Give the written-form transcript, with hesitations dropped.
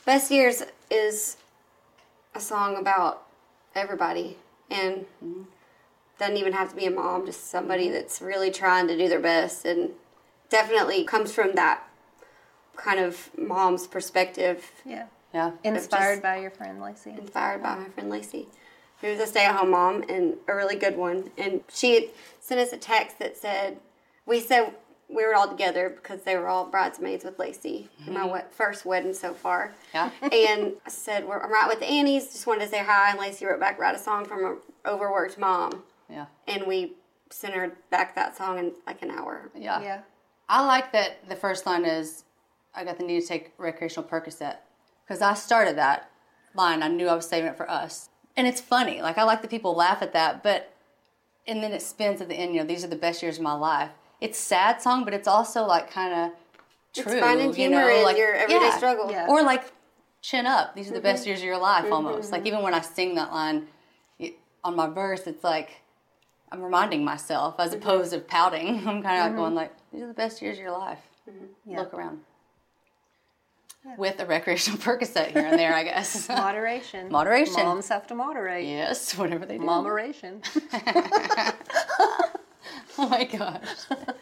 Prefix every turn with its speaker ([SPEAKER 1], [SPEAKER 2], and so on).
[SPEAKER 1] Best Years is a song about everybody, and doesn't even have to be a mom, just somebody that's really trying to do their best, and definitely comes from that kind of mom's perspective.
[SPEAKER 2] Yeah.
[SPEAKER 3] Yeah.
[SPEAKER 2] Inspired by your friend Lacey.
[SPEAKER 1] Inspired by my friend Lacey, who was a stay-at-home mom and a really good one. And she had sent us a text that said we were all together because they were all bridesmaids with Lacey in my first wedding so far.
[SPEAKER 3] Yeah.
[SPEAKER 1] And I said, I'm right with the Annies, just wanted to say hi. And Lacey wrote back, write a song from an overworked mom.
[SPEAKER 3] Yeah.
[SPEAKER 1] And we sent her back that song in like an hour.
[SPEAKER 3] Yeah.
[SPEAKER 2] Yeah.
[SPEAKER 3] I like that the first line is, I got the need to take recreational Percocet. Because I started that line. I knew I was saving it for us. And it's funny. Like, I like that people laugh at that. And then it spins at the end, these are the best years of my life. It's a sad song, but it's also, like, kind of true.
[SPEAKER 1] It's finding humor in your everyday struggle.
[SPEAKER 2] Yeah.
[SPEAKER 3] Or, like, chin up. These are the best years of your life, almost. Like, even when I sing that line on my verse, it's like I'm reminding myself as opposed to pouting. I'm kind of like going, like, these are the best years of your life.
[SPEAKER 2] Yeah.
[SPEAKER 3] Look around. Yeah. With a recreational Percocet here and there, I guess.
[SPEAKER 2] Moderation.
[SPEAKER 3] Moderation.
[SPEAKER 2] Moms have to moderate.
[SPEAKER 3] Yes, whatever they do.
[SPEAKER 2] Moderation.
[SPEAKER 3] Oh my gosh.